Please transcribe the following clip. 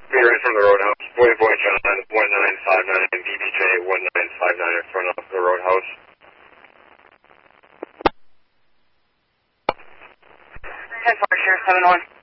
Be right from the roadhouse. Boy John 1959 and BBJ 1959 in front of the roadhouse. 10-4, Sheriff 7-1.